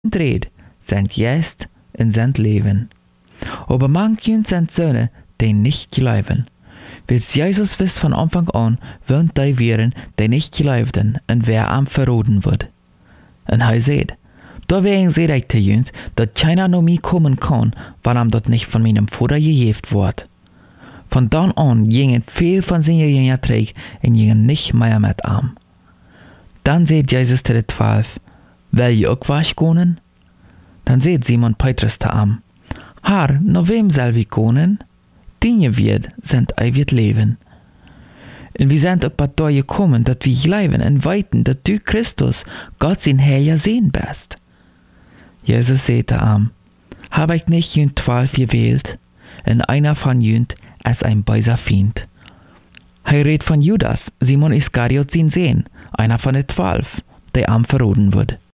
red, sind jetzt in sein Leben. Aber manchen sind Söhne, die nicht glauben. Wie Jesus wisst von Anfang an, würden die wären, die nicht glaubten, und wer am verroden wird. Und er sagt, da wegen seht ich zu uns, dass keiner noch mir kommen kann, weil ihm das nicht von meinem Vater gegeben wird. Von dann an gingen viel von seinen Jüngern zurück und gingen nicht mehr mit ihm. Dann sagt Jesus zu den 12, will ihr auch was gehen? Dann sagt Simon Petrus zu ihm, Herr, nach wem soll wir gehen? Dinge wird sind ewig Leben. Und wir sind auch bei dir gekommen, dass wir glauben und weiten, dass du Christus, Gott sein Herr sehen bist. Jesus sagte ihm, habe ich nicht jünd 12 gewählt, und einer von jünd als ein böser Feind. Er redet von Judas, Simon Iskariot sein Sohn, einer von den 12, der am verroden wird.